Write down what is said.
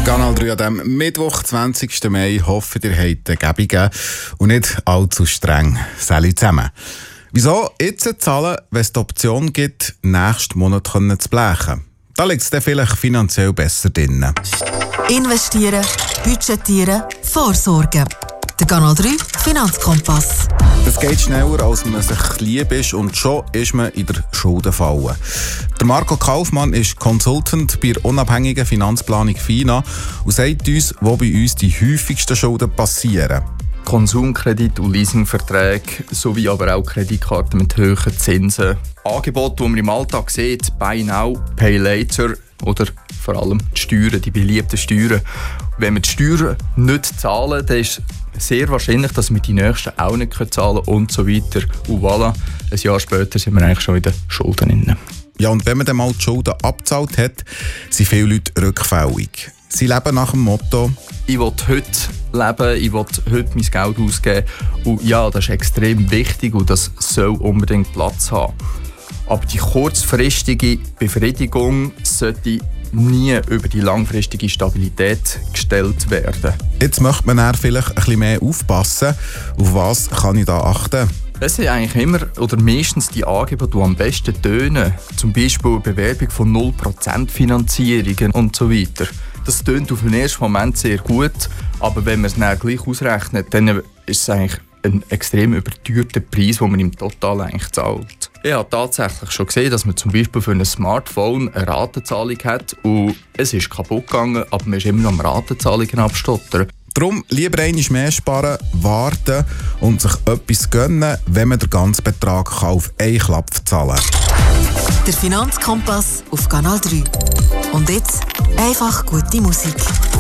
Kanal 3 an diesem Mittwoch, 20. Mai. Hoffe, ihr habt eine Gebung und nicht allzu streng. Salut zusammen. Wieso jetzt zahlen, wenn es die Option gibt, nächsten Monat zu blechen? Da liegt es dann vielleicht finanziell besser drin. Investieren, budgetieren, vorsorgen. Der Kanal 3 Finanzkompass. Es geht schneller, als man sich lieb ist, und schon ist man in der Schuldenfalle. Der Marco Kaufmann ist Consultant bei der unabhängigen Finanzplanung FINA und sagt uns, wo bei uns die häufigsten Schulden passieren. Konsumkredit und Leasingverträge sowie aber auch Kreditkarten mit hohen Zinsen. Angebote, die man im Alltag sieht, Buy Now, Pay Later oder vor allem die Steuern, die beliebten Steuern. Wenn wir die Steuern nicht zahlen, dann ist es sehr wahrscheinlich, dass wir die nächsten auch nicht zahlen können und so weiter. Und voilà, ein Jahr später sind wir eigentlich schon in den Schulden drin. Ja, und wenn man dann mal die Schulden abgezahlt hat, sind viele Leute rückfällig. Sie leben nach dem Motto: Ich will heute leben, ich will heute mein Geld ausgeben. Und ja, das ist extrem wichtig und das soll unbedingt Platz haben. Aber die kurzfristige Befriedigung sollte nie über die langfristige Stabilität gestellt werden. Jetzt möchte man dann vielleicht ein bisschen mehr aufpassen. Auf was kann ich da achten? Es sind eigentlich immer oder meistens die Angebote, die am besten tönen. Zum Beispiel Bewerbung von 0% Finanzierungen und so weiter. Das tönt auf den ersten Moment sehr gut, aber wenn man es dann gleich ausrechnet, dann ist es eigentlich ein extrem überteuerter Preis, den man im Total eigentlich zahlt. Ich habe tatsächlich schon gesehen, dass man zum Beispiel für ein Smartphone eine Ratenzahlung hat und es ist kaputt gegangen, aber man ist immer noch am Ratenzahlungen abstottern. Darum lieber einmal mehr sparen, warten und sich etwas gönnen, wenn man den ganzen Betrag auf einen Klapp zahlen kann. Der Finanzkompass auf Kanal 3. Und jetzt einfach gute Musik.